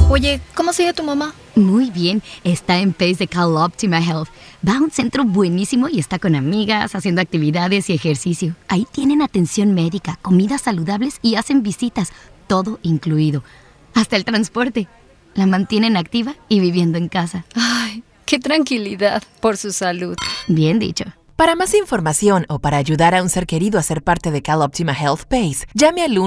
Oye, ¿cómo sigue tu mamá? Muy bien, está en PACE de CalOptima Health. Va a un centro buenísimo y está con amigas, haciendo actividades y ejercicio. Ahí tienen atención médica, comidas saludables y hacen visitas, todo incluido. Hasta el transporte. La mantienen activa y viviendo en casa. Ay, qué tranquilidad por su salud. Bien dicho. Para más información o para ayudar a un ser querido a ser parte de CalOptima Health PACE, llame al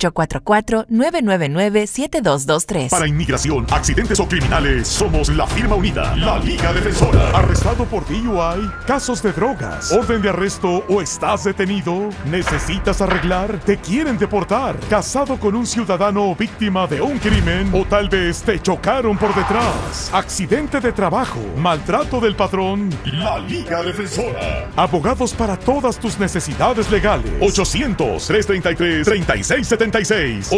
1-844-999-7223. Para inmigración, accidentes o criminales, somos la firma unida, la Liga Defensora. ¿Arrestado por DUI? ¿Casos de drogas? ¿Orden de arresto o estás detenido? ¿Necesitas arreglar? ¿Te quieren deportar? ¿Casado con un ciudadano víctima de un crimen? ¿O tal vez te chocaron por detrás? ¿Accidente de trabajo? ¿Maltrato del patrón? La Liga Defensora. Abogados para todas tus necesidades legales. 800-333-3676.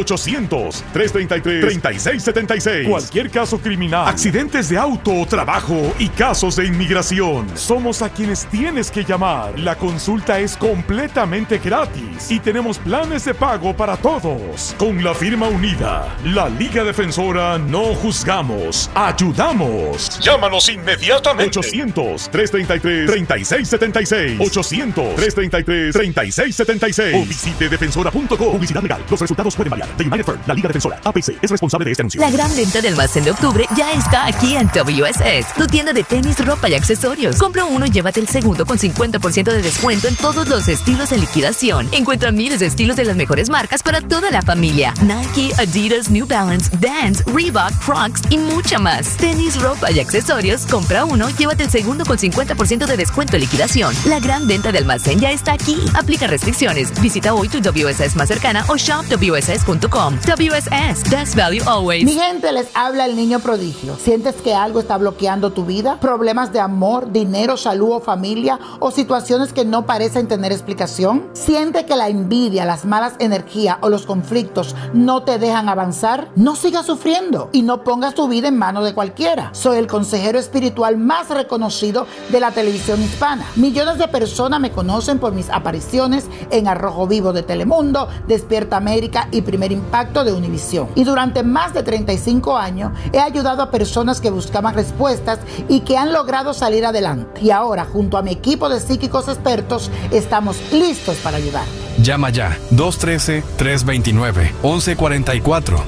800-333-3676. Cualquier caso criminal, accidentes de auto o trabajo y casos de inmigración. Somos a quienes tienes que llamar. La consulta es completamente gratis y tenemos planes de pago para todos. Con la firma unida, la Liga Defensora, no juzgamos, ayudamos. Llámanos inmediatamente. 800-333-3676. 800-333-3676 o visite defensora.com. Publicidad legal. Los resultados pueden variar. The United Firm, la Liga Defensora, APC, es responsable de este anuncio. La gran venta del almacén de octubre ya está aquí en WSS, tu tienda de tenis, ropa y accesorios. Compra uno y llévate el segundo con 50% de descuento en todos los estilos en liquidación. Encuentra miles de estilos de las mejores marcas para toda la familia. Nike, Adidas, New Balance, Vans, Reebok, Crocs y mucha más. Tenis, ropa y accesorios. Compra uno, llévate el segundo con 50% de descuento en liquidación. La gran venta de almacén ya está aquí. Aplica restricciones. Visita hoy tu WSS más cercana o shop WSS.com. WSS, best value always. Mi gente, les habla el niño prodigio. ¿Sientes que algo está bloqueando tu vida? ¿Problemas de amor, dinero, salud o familia? ¿O situaciones que no parecen tener explicación? ¿Siente que la envidia, las malas energías o los conflictos no te dejan avanzar? No sigas sufriendo y no pongas tu vida en manos de cualquiera. Soy el consejero espiritual más reconocido de la televisión hispana. Millones de personas me conocen por mis apariciones en Arrojo Vivo de Telemundo, Despierta América y Primer Impacto de Univisión. Y durante más de 35 años he ayudado a personas que buscaban respuestas y que han logrado salir adelante. Y ahora, junto a mi equipo de psíquicos expertos, estamos listos para ayudar. Llama ya, 213-329-1144,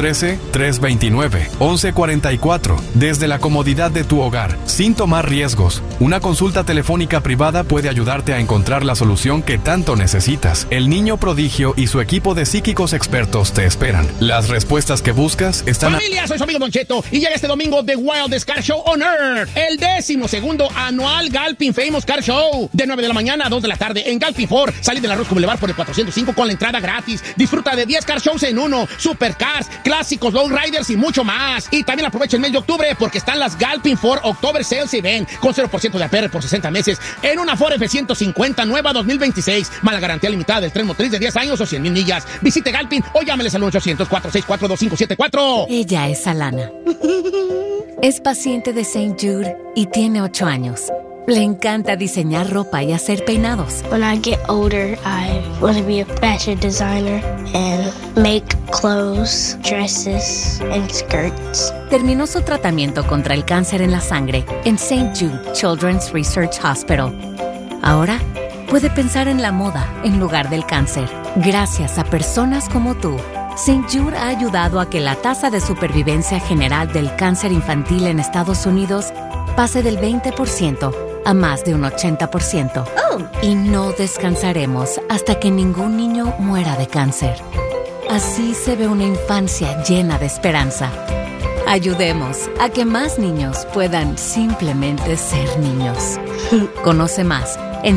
213-329-1144, desde la comodidad de tu hogar, sin tomar riesgos. Una consulta telefónica privada puede ayudarte a encontrar la solución que tanto necesitas. El niño prodigio y su equipo de psíquicos expertos te esperan. Las respuestas que buscas están... ¡Familia! Soy su amigo Don Cheto y llega este domingo The Wildest Car Show on Earth, el 12º anual Galpin Famous Car Show, de 9 de la mañana a 2 de la tarde en Galpin Ford. Salid de la Rosco Boulevard por el 405 con la entrada gratis. Disfruta de 10 car shows en uno, supercars, clásicos, lowriders y mucho más. Y también aprovecha el mes de octubre porque están las Galpin Ford October Sales Event con 0% de APR por 60 meses en una Ford F-150 nueva 2026. Mala garantía limitada del tren motriz de 10 años o 100,000 millas. Visite Galpin o llámeles al 1-800-464-2574. Ella es Alana. Es paciente de St. Jude y tiene 8 años. Le encanta diseñar ropa y hacer peinados. When I get older, I want to be a fashion designer and make clothes, dresses, and skirts. Terminó su tratamiento contra el cáncer en la sangre en St. Jude Children's Research Hospital. Ahora puede pensar en la moda en lugar del cáncer. Gracias a personas como tú, St. Jude ha ayudado a que la tasa de supervivencia general del cáncer infantil en Estados Unidos pase del 20% a más de un 80%. Y no descansaremos hasta que ningún niño muera de cáncer. Así se ve una infancia llena de esperanza. Ayudemos a que más niños puedan simplemente ser niños. Conoce más en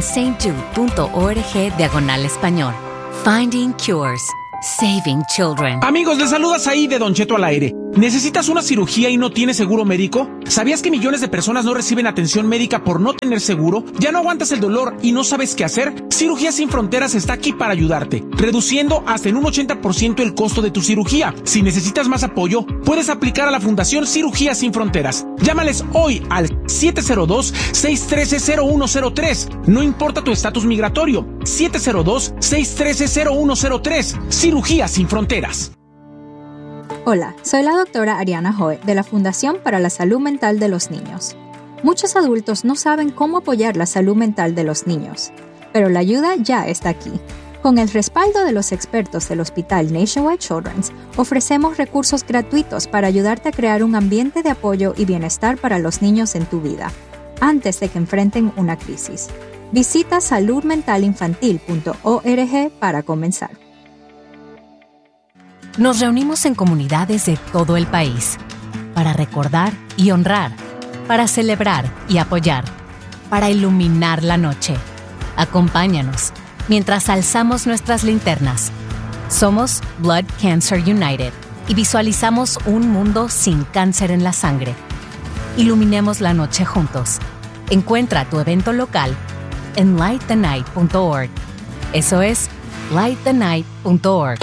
stjude.org/español. Finding Cures. Saving Children. Amigos, les saludas ahí de Don Cheto al aire. ¿Necesitas una cirugía y no tienes seguro médico? ¿Sabías que millones de personas no reciben atención médica por no tener seguro? ¿Ya no aguantas el dolor y no sabes qué hacer? Cirugías Sin Fronteras está aquí para ayudarte, reduciendo hasta en un 80% el costo de tu cirugía. Si necesitas más apoyo, puedes aplicar a la Fundación Cirugías Sin Fronteras. Llámales hoy al 702-613-0103. No importa tu estatus migratorio. 702-613-0103. Cirugías Sin Fronteras. Hola, soy la doctora Ariana Hoy de la Fundación para la Salud Mental de los Niños. Muchos adultos no saben cómo apoyar la salud mental de los niños, pero la ayuda ya está aquí. Con el respaldo de los expertos del Hospital Nationwide Children's, ofrecemos recursos gratuitos para ayudarte a crear un ambiente de apoyo y bienestar para los niños en tu vida, antes de que enfrenten una crisis. Visita saludmentalinfantil.org para comenzar. Nos reunimos en comunidades de todo el país para recordar y honrar, para celebrar y apoyar, para iluminar la noche. Acompáñanos mientras alzamos nuestras linternas. Somos Blood Cancer United y visualizamos un mundo sin cáncer en la sangre. Iluminemos la noche juntos. Encuentra tu evento local en lightthenight.org. Eso es lightthenight.org.